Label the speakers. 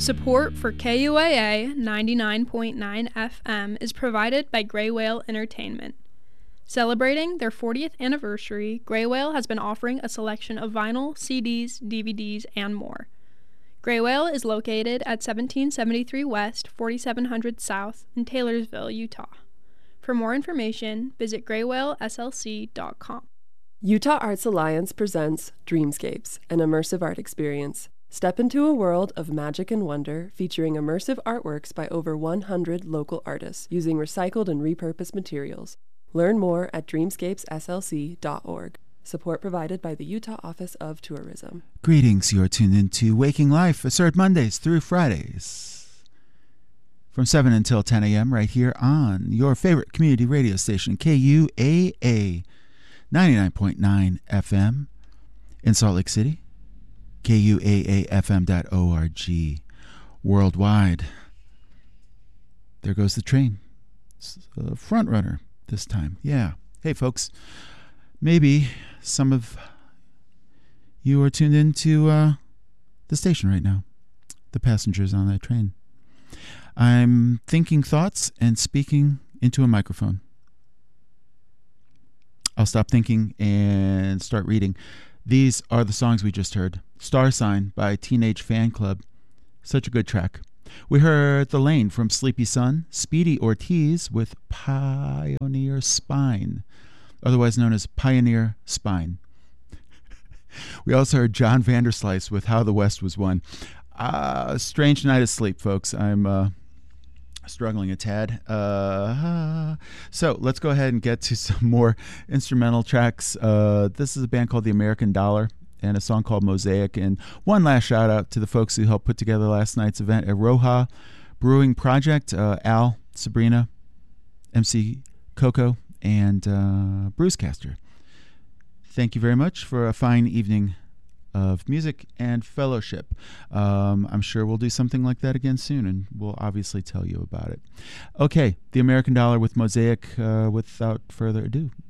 Speaker 1: Support for KUAA 99.9 FM is provided by Gray Whale Entertainment. Celebrating their 40th anniversary, Gray Whale has been offering a selection of vinyl, CDs, DVDs, and more. Gray Whale is located at 1773 West, 4700 South in Taylorsville, Utah. For more information, visit graywhaleslc.com.
Speaker 2: Utah Arts Alliance presents Dreamscapes, an immersive art experience. Step into a world of magic and wonder featuring immersive artworks by over 100 local artists using recycled and repurposed materials. Learn more at dreamscapeslc.org. Support provided by the Utah Office of Tourism.
Speaker 3: Greetings, you are tuned into Waking Life, aired Mondays through Fridays from 7 until 10 a.m. right here on your favorite community radio station, KUAA 99.9 FM in Salt Lake City, KUAAFM.org, worldwide. There goes the train. It's a front runner this time. Yeah. Hey, folks. Maybe some of you are tuned into the station right now, the passengers on that train. I'm thinking thoughts and speaking into a microphone. I'll stop thinking and start reading. These are the songs we just heard. Star Sign by Teenage Fan Club. Such a good track. We heard The Lane from Sleepy Sun, Speedy Ortiz with Pioneer Spine, otherwise known as Pioneer Spine. We also heard John Vanderslice with How the West Was Won. Strange night of sleep, folks. I'm struggling a tad. So let's go ahead and get to some more instrumental tracks. This is a band called The American Dollar and a song called Mosaic. And one last shout out to the folks who helped put together last night's event at Roja Brewing Project, Al, Sabrina, MC Coco, and Brucecaster. Thank you very much for a fine evening of music and fellowship. I'm sure we'll do something like that again soon, and we'll obviously tell you about it. Okay, The American Dollar with Mosaic. Without further ado,